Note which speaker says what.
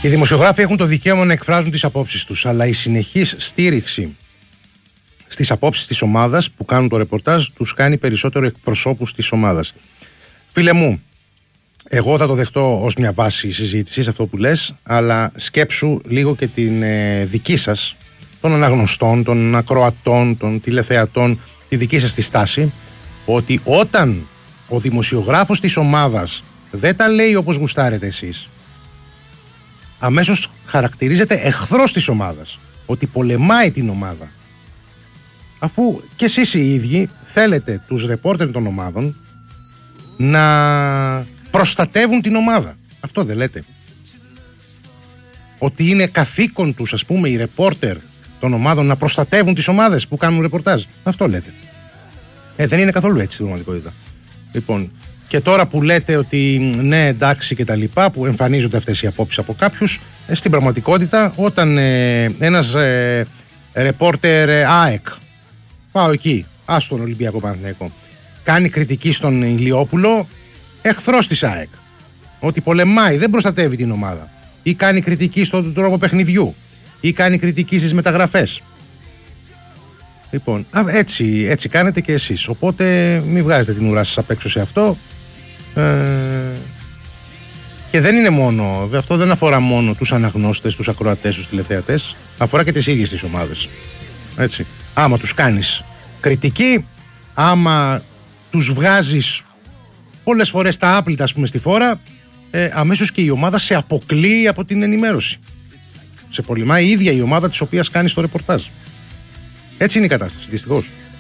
Speaker 1: Οι δημοσιογράφοι έχουν το δικαίωμα να εκφράζουν τις απόψεις τους, αλλά η συνεχής στήριξη στις απόψεις της ομάδας που κάνουν το ρεπορτάζ τους κάνει περισσότερο εκπροσώπους της ομάδας. Φίλε μου, εγώ θα το δεχτώ ως μια βάση συζήτησης αυτό που λες, αλλά σκέψου λίγο και την δική σας, των αναγνωστών, των ακροατών, των τηλεθεατών, τη δική σας τη στάση, ότι όταν ο δημοσιογράφος της ομάδας δεν τα λέει όπως γουστάρετε εσείς, αμέσως χαρακτηρίζεται εχθρός της ομάδας, ότι πολεμάει την ομάδα. Αφού και εσείς οι ίδιοι θέλετε τους ρεπόρτερ των ομάδων να προστατεύουν την ομάδα. Αυτό δεν λέτε? Ότι είναι καθήκον τους, ας πούμε, οι ρεπόρτερ των ομάδων να προστατεύουν τις ομάδες που κάνουν ρεπορτάζ. Αυτό λέτε? Δεν είναι καθόλου έτσι στην πραγματικότητα. Λοιπόν, και τώρα που λέτε ότι ναι, εντάξει και τα λοιπά, που εμφανίζονται αυτές οι απόψεις από κάποιους, στην πραγματικότητα όταν ένας ρεπόρτερ ΑΕΚ, πάω εκεί, στον Ολυμπιακό Παναθηναϊκό, κάνει κριτική στον Ηλιόπουλο, εχθρός της ΑΕΚ, ότι πολεμάει, δεν προστατεύει την ομάδα, ή κάνει κριτική στον τρόπο παιχνιδιού, ή κάνει κριτική στις μεταγραφές. Λοιπόν, έτσι κάνετε και εσείς, οπότε μην βγάζετε την ουρά σας απ' έξω σε αυτό. Και δεν είναι μόνο, αυτό δεν αφορά μόνο τους αναγνώστες, τους ακροατές, τους τηλεθεατές, αφορά και τις ίδιες τις ομάδες. Έτσι. Άμα τους κάνεις κριτική, άμα τους βγάζεις πολλές φορές τα άπλυτα, ας πούμε, στη φόρα, αμέσως και η ομάδα σε αποκλείει από την ενημέρωση. Σε πολεμάει η ίδια η ομάδα της οποίας κάνεις το ρεπορτάζ. Έτσι είναι η κατάσταση, δυστυχώς.